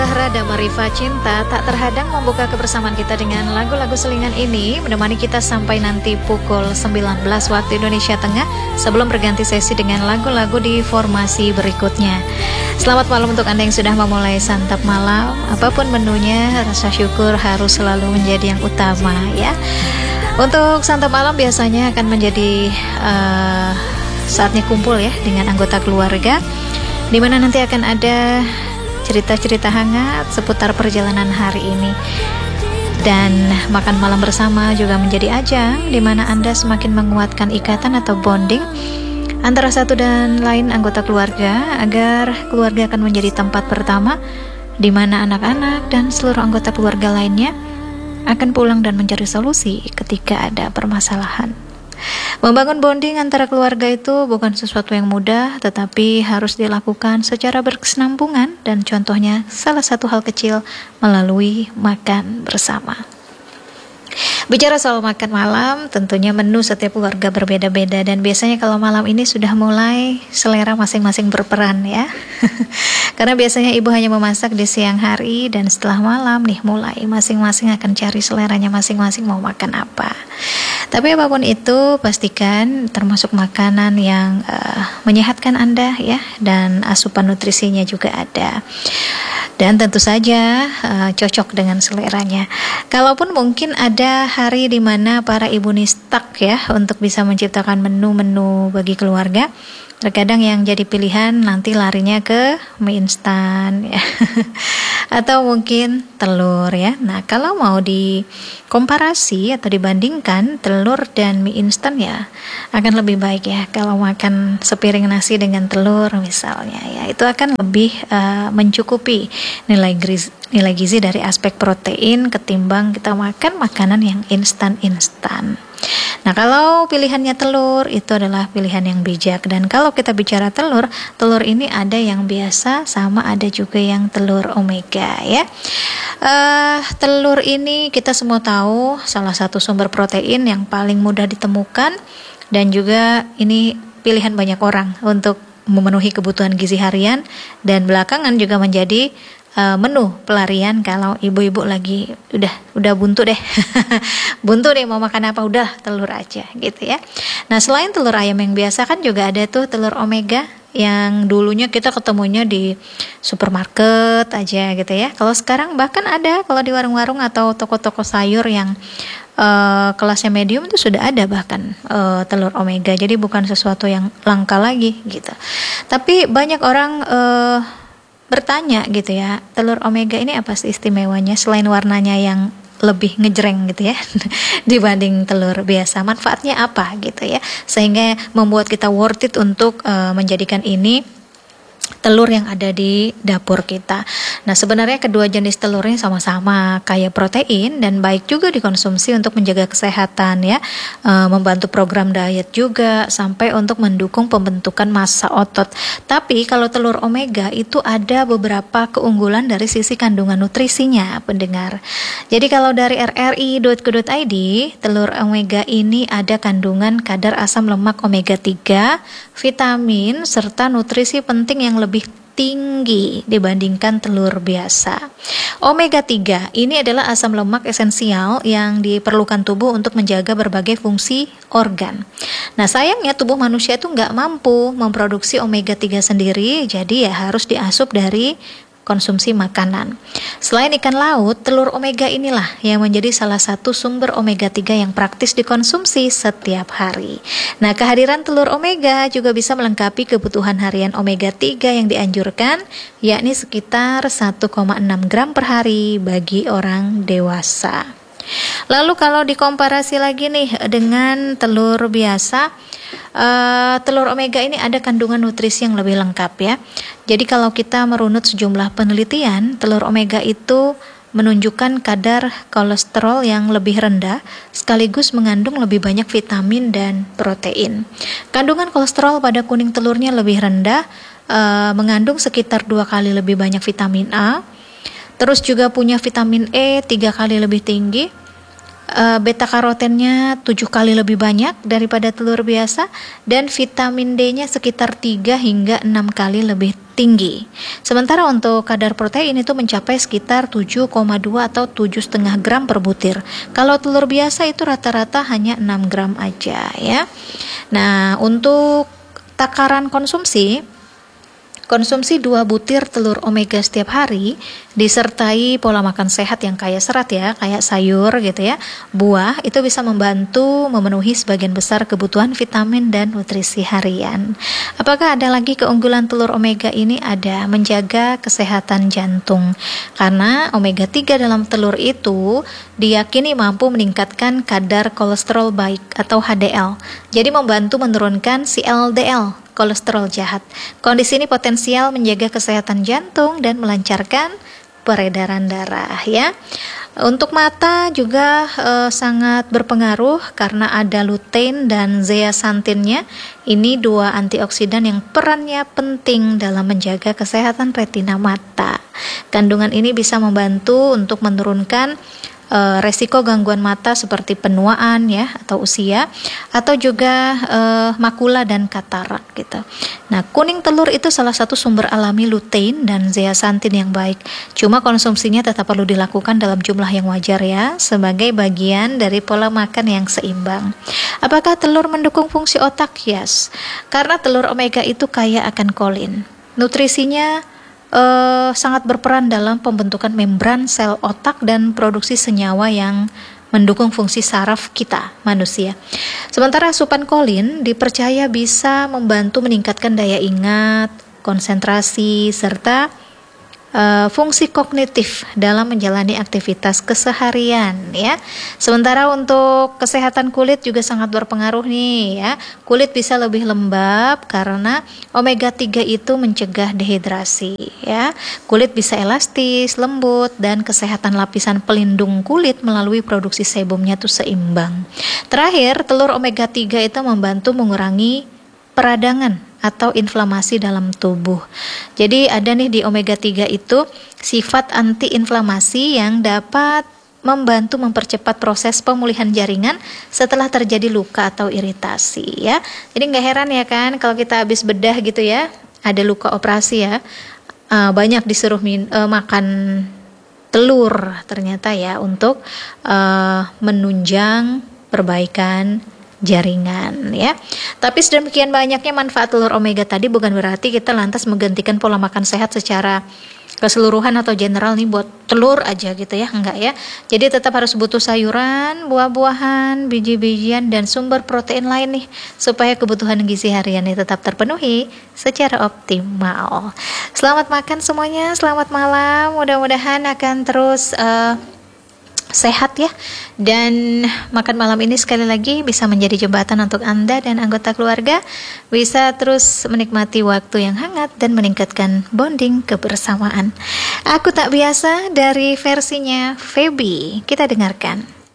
Rada Marifa Cinta tak terhadang membuka kebersamaan kita dengan lagu-lagu selingan ini, menemani kita sampai nanti pukul 19 waktu Indonesia Tengah, sebelum berganti sesi dengan lagu-lagu di formasi berikutnya. Selamat malam untuk Anda yang sudah memulai santap malam. Apapun menunya, rasa syukur harus selalu menjadi yang utama ya. Untuk santap malam biasanya akan menjadi saatnya kumpul ya dengan anggota keluarga, di mana nanti akan ada cerita-cerita hangat seputar perjalanan hari ini. Dan makan malam bersama juga menjadi ajang di mana Anda semakin menguatkan ikatan atau bonding antara satu dan lain anggota keluarga, agar keluarga akan menjadi tempat pertama di mana anak-anak dan seluruh anggota keluarga lainnya akan pulang dan mencari solusi ketika ada permasalahan. Membangun bonding antara keluarga itu bukan sesuatu yang mudah, tetapi harus dilakukan secara berkesinambungan, dan contohnya salah satu hal kecil melalui makan bersama. Bicara soal makan malam, tentunya menu setiap keluarga berbeda-beda, dan biasanya kalau malam ini sudah mulai selera masing-masing berperan ya. Karena biasanya ibu hanya memasak di siang hari, dan setelah malam nih mulai masing-masing akan cari seleranya masing-masing mau makan apa. Tapi apapun itu, pastikan termasuk makanan yang menyehatkan Anda ya, dan asupan nutrisinya juga ada. Dan tentu saja cocok dengan seleranya. Kalaupun mungkin ada hari di mana para ibu nih stuck ya untuk bisa menciptakan menu-menu bagi keluarga, terkadang yang jadi pilihan nanti larinya ke mie instan ya. Atau mungkin telur ya. Nah, kalau mau dikomparasi atau dibandingkan telur dan mie instan ya, akan lebih baik ya kalau makan sepiring nasi dengan telur misalnya ya. Itu akan lebih mencukupi nilai gizi dari aspek protein ketimbang kita makan makanan yang instan-instan. Nah, kalau pilihannya telur, itu adalah pilihan yang bijak. Dan kalau kita bicara telur ini ada yang biasa sama ada juga yang telur omega ya. Telur ini kita semua tahu salah satu sumber protein yang paling mudah ditemukan, dan juga ini pilihan banyak orang untuk memenuhi kebutuhan gizi harian, dan belakangan juga menjadi menu pelarian kalau ibu-ibu lagi udah buntu deh buntu deh mau makan apa, udah telur aja gitu ya. Nah, selain telur ayam yang biasa kan juga ada tuh telur omega yang dulunya kita ketemunya di supermarket aja gitu ya. Kalau sekarang bahkan ada kalau di warung-warung atau toko-toko sayur yang kelasnya medium itu sudah ada bahkan telur omega. Jadi bukan sesuatu yang langka lagi gitu. Tapi banyak orang bertanya gitu ya, telur omega ini apa sih istimewanya selain warnanya yang lebih ngejreng gitu ya dibanding telur biasa, manfaatnya apa gitu ya, sehingga membuat kita worth it untuk menjadikan ini telur yang ada di dapur kita. Nah, sebenarnya kedua jenis telur ini sama-sama kaya protein dan baik juga dikonsumsi untuk menjaga kesehatan ya, membantu program diet juga, sampai untuk mendukung pembentukan massa otot. Tapi kalau telur omega itu ada beberapa keunggulan dari sisi kandungan nutrisinya, pendengar. Jadi kalau dari rri.co.id, telur omega ini ada kandungan kadar asam lemak omega 3, vitamin, serta nutrisi penting yang lebih tinggi dibandingkan telur biasa. Omega 3 ini adalah asam lemak esensial yang diperlukan tubuh untuk menjaga berbagai fungsi organ. Nah, sayangnya tubuh manusia itu nggak mampu memproduksi omega 3 sendiri, jadi ya harus diasup dari konsumsi makanan. Selain ikan laut, telur omega inilah yang menjadi salah satu sumber omega 3 yang praktis dikonsumsi setiap hari. Nah, kehadiran telur omega juga bisa melengkapi kebutuhan harian omega 3 yang dianjurkan, yakni sekitar 1,6 gram per hari bagi orang dewasa. Lalu kalau dikomparasi lagi nih dengan telur biasa, telur omega ini ada kandungan nutrisi yang lebih lengkap ya. Jadi kalau kita merunut sejumlah penelitian, telur omega itu menunjukkan kadar kolesterol yang lebih rendah, sekaligus mengandung lebih banyak vitamin dan protein. Kandungan kolesterol pada kuning telurnya lebih rendah, mengandung sekitar 2 kali lebih banyak vitamin A. Terus juga punya vitamin E 3 kali lebih tinggi. beta karotennya 7 kali lebih banyak daripada telur biasa, dan vitamin D-nya sekitar 3 hingga 6 kali lebih tinggi. Sementara untuk kadar protein itu mencapai sekitar 7,2 atau 7,5 gram per butir. Kalau telur biasa itu rata-rata hanya 6 gram aja ya. Nah, untuk takaran konsumsi 2 butir telur omega setiap hari disertai pola makan sehat yang kaya serat ya, kayak sayur gitu ya, buah, itu bisa membantu memenuhi sebagian besar kebutuhan vitamin dan nutrisi harian. Apakah ada lagi keunggulan telur omega ini? Ada, menjaga kesehatan jantung. Karena omega 3 dalam telur itu diyakini mampu meningkatkan kadar kolesterol baik atau HDL. Jadi membantu menurunkan si LDL, kolesterol jahat. Kondisi ini potensial menjaga kesehatan jantung dan melancarkan peredaran darah ya. Untuk mata juga sangat berpengaruh karena ada lutein dan zeaxanthinnya. Ini 2 antioksidan yang perannya penting dalam menjaga kesehatan retina mata. Kandungan ini bisa membantu untuk menurunkan resiko gangguan mata seperti penuaan ya atau usia, atau juga makula dan katarak gitu. Nah, kuning telur itu salah satu sumber alami lutein dan zeaxanthin yang baik. Cuma konsumsinya tetap perlu dilakukan dalam jumlah yang wajar ya, sebagai bagian dari pola makan yang seimbang. Apakah telur mendukung fungsi otak? Yes. Karena telur omega itu kaya akan kolin. Nutrisinya sangat berperan dalam pembentukan membran sel otak dan produksi senyawa yang mendukung fungsi saraf kita, manusia. Sementara asupan kolin dipercaya bisa membantu meningkatkan daya ingat, konsentrasi, serta fungsi kognitif dalam menjalani aktivitas keseharian ya. Sementara untuk kesehatan kulit juga sangat berpengaruh nih ya. Kulit bisa lebih lembab karena omega 3 itu mencegah dehidrasi ya. Kulit bisa elastis, lembut, dan kesehatan lapisan pelindung kulit melalui produksi sebumnya tuh seimbang. Terakhir, telur omega 3 itu membantu mengurangi peradangan atau inflamasi dalam tubuh. Jadi ada nih di omega 3 itu sifat antiinflamasi yang dapat membantu mempercepat proses pemulihan jaringan setelah terjadi luka atau iritasi ya. Jadi nggak heran ya kan kalau kita habis bedah gitu ya, ada luka operasi ya, banyak disuruh makan telur ternyata ya untuk menunjang perbaikan jaringan ya. Tapi sedemikian banyaknya manfaat telur omega tadi bukan berarti kita lantas menggantikan pola makan sehat secara keseluruhan atau general nih buat telur aja gitu ya, enggak ya. Jadi tetap harus butuh sayuran, buah-buahan, biji-bijian, dan sumber protein lain nih supaya kebutuhan gizi harian ini tetap terpenuhi secara optimal. Selamat makan semuanya, selamat malam, mudah-mudahan akan terus sehat ya, dan makan malam ini sekali lagi bisa menjadi jembatan untuk Anda dan anggota keluarga bisa terus menikmati waktu yang hangat dan meningkatkan bonding kebersamaan. Aku tak biasa dari versinya Feby, kita dengarkan.